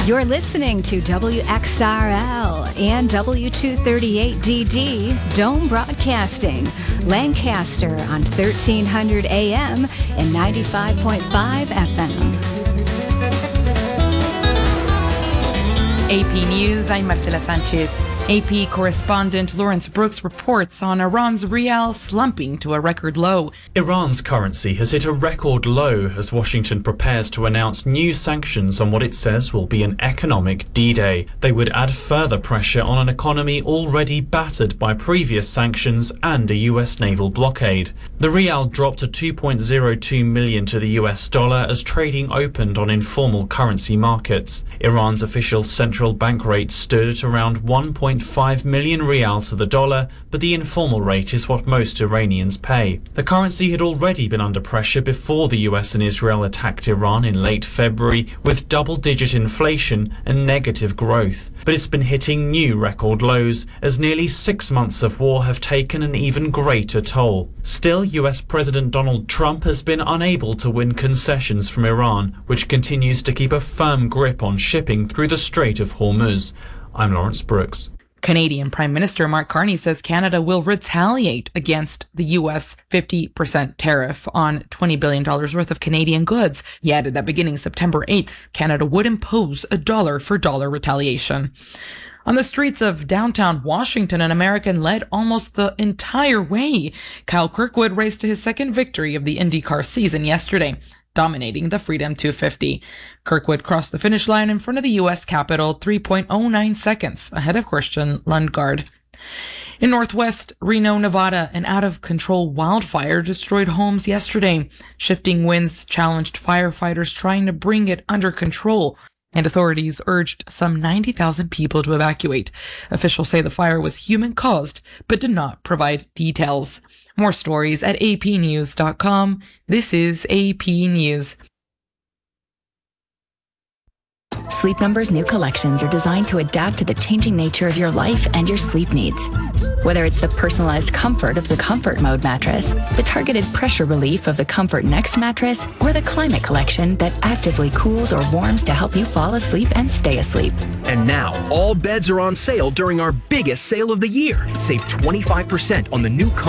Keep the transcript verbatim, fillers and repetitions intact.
You're listening to W X R L and W two thirty-eight D D, Dome Broadcasting, Lancaster on thirteen hundred A M and ninety-five point five F M. A P News, I'm Marcela Sanchez. A P correspondent Lawrence Brooks reports on Iran's rial slumping to a record low. Iran's currency has hit a record low as Washington prepares to announce new sanctions on what it says will be an economic D-Day. They would add further pressure on an economy already battered by previous sanctions and a U S naval blockade. The rial dropped to two point zero two million to the U S dollar as trading opened on informal currency markets. Iran's official central bank rate stood at around one point five million rial to the dollar, but the informal rate is what most Iranians pay. The currency had already been under pressure before the U S and Israel attacked Iran in late February with double-digit inflation and negative growth. But it's been hitting new record lows as nearly six months of war have taken an even greater toll. Still, U S President Donald Trump has been unable to win concessions from Iran, which continues to keep a firm grip on shipping through the Strait of Hormuz. I'm Lawrence Brooks. Canadian Prime Minister Mark Carney says Canada will retaliate against the U S fifty percent tariff on twenty billion dollars worth of Canadian goods. He added that beginning September eighth, Canada would impose a dollar-for-dollar retaliation. On the streets of downtown Washington, an American led almost the entire way. Kyle Kirkwood raced to his second victory of the IndyCar season yesterday, dominating the Freedom two fifty. Kirkwood crossed the finish line in front of the U S Capitol three point oh nine seconds ahead of Christian Lundgaard. In northwest Reno, Nevada, an out-of-control wildfire destroyed homes yesterday. Shifting winds challenged firefighters trying to bring it under control, and authorities urged some ninety thousand people to evacuate. Officials say the fire was human-caused, but did not provide details. More stories at a p news dot com. This is A P News. Sleep Number's new collections are designed to adapt to the changing nature of your life and your sleep needs. Whether it's the personalized comfort of the Comfort Mode mattress, the targeted pressure relief of the Comfort Next mattress, or the Climate Collection that actively cools or warms to help you fall asleep and stay asleep. And now, all beds are on sale during our biggest sale of the year. Save twenty-five percent on the new